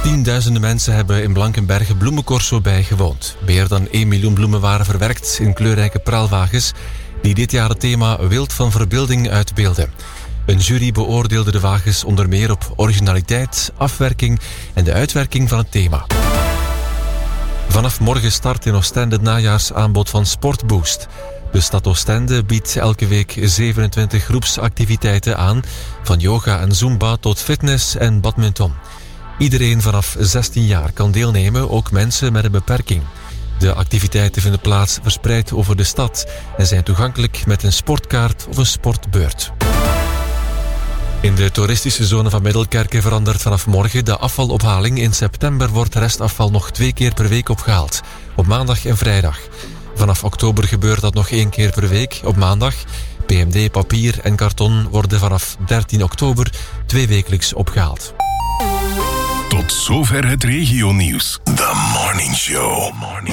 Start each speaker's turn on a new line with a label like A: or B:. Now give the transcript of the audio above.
A: Tienduizenden mensen hebben in Blankenberge bloemencorso bijgewoond. Meer dan 1 miljoen bloemen waren verwerkt in kleurrijke praalwagens die dit jaar het thema Wild van Verbeelding uitbeelden. Een jury beoordeelde de wagens onder meer op originaliteit, afwerking en de uitwerking van het thema. Vanaf morgen start in Oostende het najaarsaanbod van Sportboost. De stad Oostende biedt elke week 27 groepsactiviteiten aan, van yoga en zumba tot fitness en badminton. Iedereen vanaf 16 jaar kan deelnemen, ook mensen met een beperking. De activiteiten vinden plaats verspreid over de stad en zijn toegankelijk met een sportkaart of een sportbeurt. In de toeristische zone van Middelkerke verandert vanaf morgen de afvalophaling. In september wordt restafval nog 2 keer per week opgehaald, op maandag en vrijdag. Vanaf oktober gebeurt dat nog 1 keer per week, op maandag. PMD, papier en karton worden vanaf 13 oktober 2 wekelijks opgehaald.
B: Tot zover het regionieuws. The Morning Show.